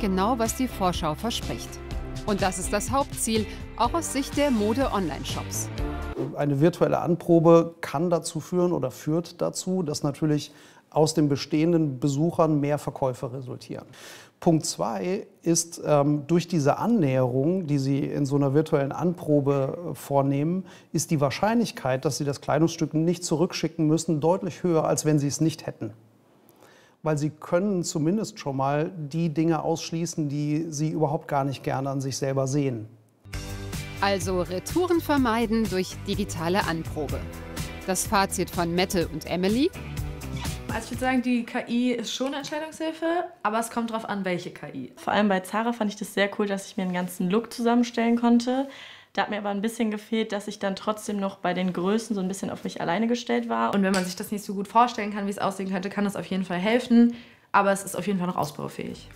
genau, was die Vorschau verspricht. Und das ist das Hauptziel, auch aus Sicht der Mode-Online-Shops. Eine virtuelle Anprobe kann dazu führen oder führt dazu, dass natürlich aus den bestehenden Besuchern mehr Verkäufe resultieren. Punkt 2 ist, durch diese Annäherung, die Sie in so einer virtuellen Anprobe vornehmen, ist die Wahrscheinlichkeit, dass Sie das Kleidungsstück nicht zurückschicken müssen, deutlich höher, als wenn Sie es nicht hätten. Weil Sie können zumindest schon mal die Dinge ausschließen, die Sie überhaupt gar nicht gerne an sich selber sehen. Also Retouren vermeiden durch digitale Anprobe. Das Fazit von Mette und Emily: Also ich würde sagen, die KI ist schon Entscheidungshilfe, aber es kommt darauf an, welche KI. Vor allem bei Zara fand ich das sehr cool, dass ich mir einen ganzen Look zusammenstellen konnte. Da hat mir aber ein bisschen gefehlt, dass ich dann trotzdem noch bei den Größen so ein bisschen auf mich alleine gestellt war. Und wenn man sich das nicht so gut vorstellen kann, wie es aussehen könnte, kann das auf jeden Fall helfen. Aber es ist auf jeden Fall noch ausbaufähig.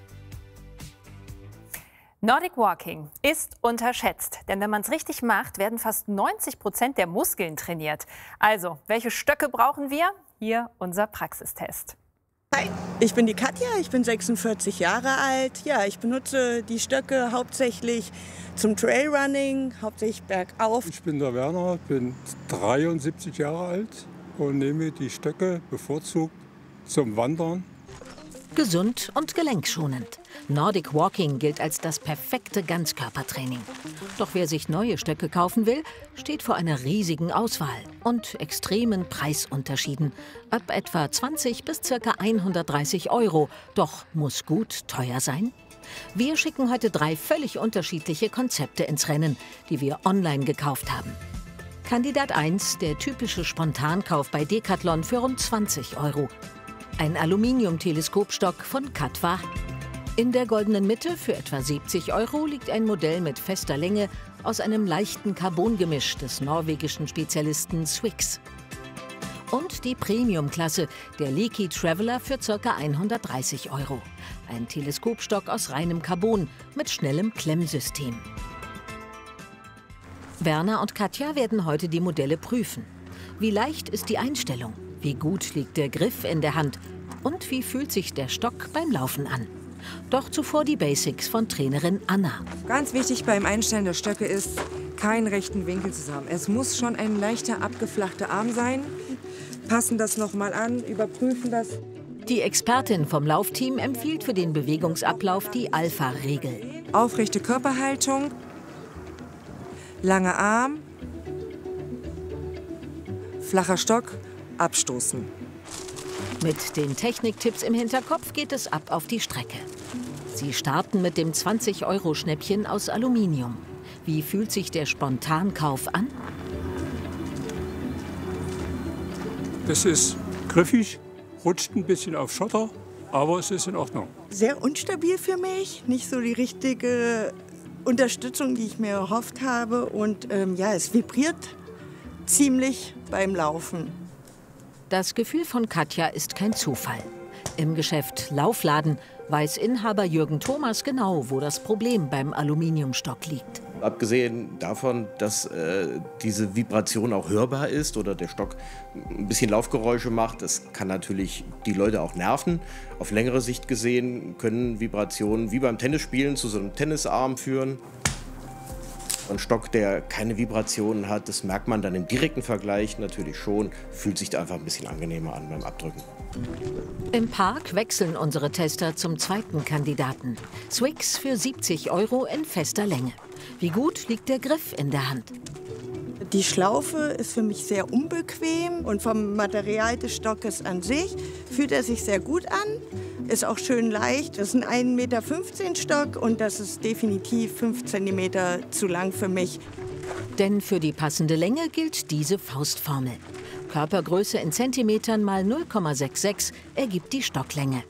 Nordic Walking ist unterschätzt, denn wenn man es richtig macht, werden fast 90% der Muskeln trainiert. Also, welche Stöcke brauchen wir? Hier unser Praxistest. Hi, ich bin die Katja, ich bin 46 Jahre alt. Ja, ich benutze die Stöcke hauptsächlich zum Trailrunning, hauptsächlich bergauf. Ich bin der Werner, bin 73 Jahre alt und nehme die Stöcke bevorzugt zum Wandern. Gesund und gelenkschonend. Nordic Walking gilt als das perfekte Ganzkörpertraining. Doch wer sich neue Stöcke kaufen will, steht vor einer riesigen Auswahl und extremen Preisunterschieden. Ab etwa 20 bis ca. 130 €. Doch muss gut teuer sein? Wir schicken heute 3 völlig unterschiedliche Konzepte ins Rennen, die wir online gekauft haben. Kandidat 1, der typische Spontankauf bei Decathlon für rund 20 €. Ein Aluminium-Teleskopstock von Katwa. In der goldenen Mitte für etwa 70 € liegt ein Modell mit fester Länge aus einem leichten Carbongemisch des norwegischen Spezialisten Swix. Und die Premium-Klasse, der Leaky Traveler für ca. 130 €. Ein Teleskopstock aus reinem Carbon mit schnellem Klemmsystem. Werner und Katja werden heute die Modelle prüfen. Wie leicht ist die Einstellung? Wie gut liegt der Griff in der Hand? Und wie fühlt sich der Stock beim Laufen an? Doch zuvor die Basics von Trainerin Anna. Ganz wichtig beim Einstellen der Stöcke ist, keinen rechten Winkel zu haben. Es muss schon ein leichter abgeflachter Arm sein. Passen das nochmal an, überprüfen das. Die Expertin vom Laufteam empfiehlt für den Bewegungsablauf die Alpha-Regel. Aufrechte Körperhaltung, langer Arm, flacher Stock, abstoßen. Mit den Techniktipps im Hinterkopf geht es ab auf die Strecke. Sie starten mit dem 20-€-Schnäppchen aus Aluminium. Wie fühlt sich der Spontankauf an? Es ist griffig, rutscht ein bisschen auf Schotter, aber es ist in Ordnung. Sehr unstabil für mich, nicht so die richtige Unterstützung, die ich mir erhofft habe. Und ja, es vibriert ziemlich beim Laufen. Das Gefühl von Katja ist kein Zufall. Im Geschäft Laufladen weiß Inhaber Jürgen Thomas genau, wo das Problem beim Aluminiumstock liegt. Abgesehen davon, dass diese Vibration auch hörbar ist oder der Stock ein bisschen Laufgeräusche macht, das kann natürlich die Leute auch nerven. Auf längere Sicht gesehen können Vibrationen wie beim Tennisspielen zu so einem Tennisarm führen. Ein Stock, der keine Vibrationen hat, das merkt man dann im direkten Vergleich natürlich schon, fühlt sich da einfach ein bisschen angenehmer an beim Abdrücken. Im Park wechseln unsere Tester zum zweiten Kandidaten. Swix für 70 € in fester Länge. Wie gut liegt der Griff in der Hand? Die Schlaufe ist für mich sehr unbequem und vom Material des Stockes an sich fühlt er sich sehr gut an. Ist auch schön leicht. Das ist ein 1,15 m Stock und das ist definitiv 5 cm zu lang für mich. Denn für die passende Länge gilt diese Faustformel. Körpergröße in Zentimetern mal 0,66 ergibt die Stocklänge.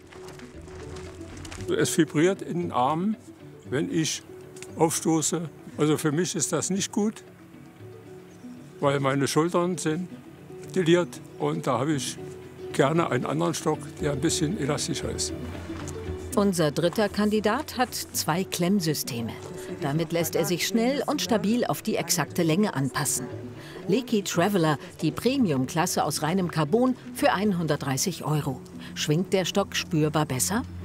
Es vibriert in den Armen, wenn ich aufstoße. Also für mich ist das nicht gut, weil meine Schultern sind deliert und da habe ich gerne einen anderen Stock, der ein bisschen elastischer ist. Unser dritter Kandidat hat 2 Klemmsysteme. Damit lässt er sich schnell und stabil auf die exakte Länge anpassen. Leaky Traveler, die Premium-Klasse aus reinem Carbon für 130 €. Schwingt der Stock spürbar besser?